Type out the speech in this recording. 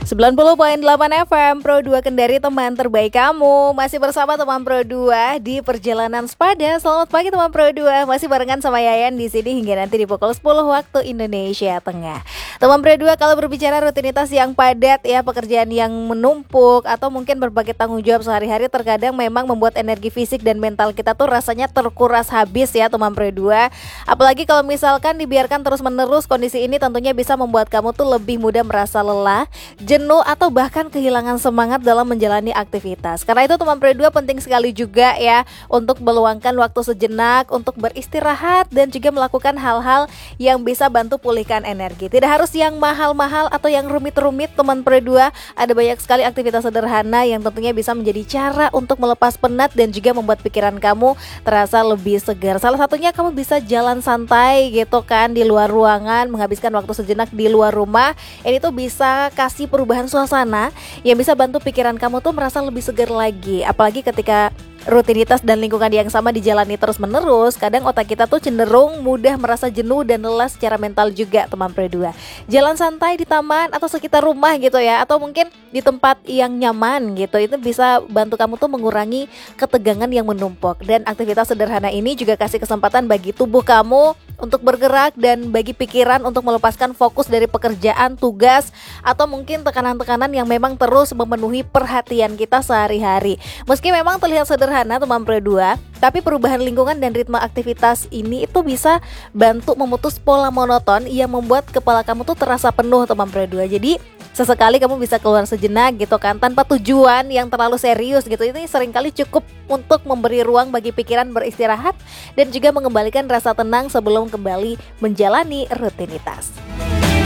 90,8 FM Pro 2 Kendari, teman terbaik kamu. Masih bersama teman Pro 2 di perjalanan sepada. Selamat pagi teman Pro 2. Masih barengan sama Yayan di sini hingga nanti di pukul 10 waktu Indonesia Tengah. Teman Pro 2, kalau berbicara rutinitas yang padat ya, pekerjaan yang menumpuk atau mungkin berbagai tanggung jawab sehari-hari, terkadang memang membuat energi fisik dan mental kita tuh rasanya terkuras habis ya teman Pro 2. Apalagi kalau misalkan dibiarkan terus-menerus, kondisi ini tentunya bisa membuat kamu tuh lebih mudah merasa lelah, jenuh, atau bahkan kehilangan semangat dalam menjalani aktivitas. Karena itu teman Pro 2 penting sekali juga ya untuk meluangkan waktu sejenak untuk beristirahat dan juga melakukan hal-hal yang bisa bantu pulihkan energi. Tidak harus yang mahal-mahal atau yang rumit-rumit teman Pro 2. Ada banyak sekali aktivitas sederhana yang tentunya bisa menjadi cara untuk melepas penat dan juga membuat pikiran kamu terasa lebih segar. Salah satunya kamu bisa jalan santai gitu kan di luar ruangan, menghabiskan waktu sejenak di luar rumah. Ini tuh bisa kasih perubahan suasana yang bisa bantu pikiran kamu tuh merasa lebih segar lagi. Apalagi ketika rutinitas dan lingkungan yang sama dijalani terus menerus, kadang otak kita tuh cenderung mudah merasa jenuh dan lelah secara mental juga teman Pro 2. Jalan santai di taman atau sekitar rumah gitu ya, atau mungkin di tempat yang nyaman gitu, itu bisa bantu kamu tuh mengurangi ketegangan yang menumpuk. Dan aktivitas sederhana ini juga kasih kesempatan bagi tubuh kamu untuk bergerak dan bagi pikiran untuk melepaskan fokus dari pekerjaan, tugas, atau mungkin tekanan-tekanan yang memang terus memenuhi perhatian kita sehari-hari. Meski memang terlihat sederhana teman Pro 2, tapi perubahan lingkungan dan ritme aktivitas ini itu bisa bantu memutus pola monoton yang membuat kepala kamu tuh terasa penuh teman Pro 2. Jadi sesekali kamu bisa keluar sejenak gitu kan, tanpa tujuan yang terlalu serius gitu. Ini seringkali cukup untuk memberi ruang bagi pikiran beristirahat dan juga mengembalikan rasa tenang sebelum kembali menjalani rutinitas.